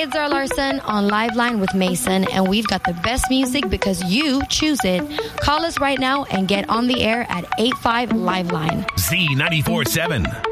It's Zara Larson on Liveline with Mason, and we've got the best music because you choose it. Call us right now and get on the air at 85 Liveline. Z94.7.